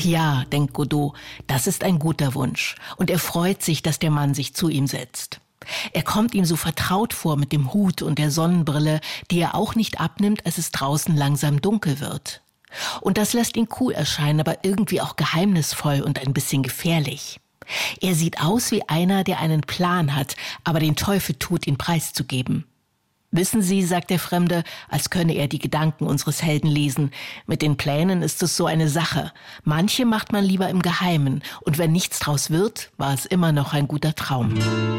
ja, denkt Godot, das ist ein guter Wunsch. Und er freut sich, dass der Mann sich zu ihm setzt. Er kommt ihm so vertraut vor mit dem Hut und der Sonnenbrille, die er auch nicht abnimmt, als es draußen langsam dunkel wird. Und das lässt ihn cool erscheinen, aber irgendwie auch geheimnisvoll und ein bisschen gefährlich. Er sieht aus wie einer, der einen Plan hat, aber den Teufel tut, ihn preiszugeben. Wissen Sie, sagt der Fremde, als könne er die Gedanken unseres Helden lesen, mit den Plänen ist es so eine Sache. Manche macht man lieber im Geheimen, und wenn nichts draus wird, war es immer noch ein guter Traum.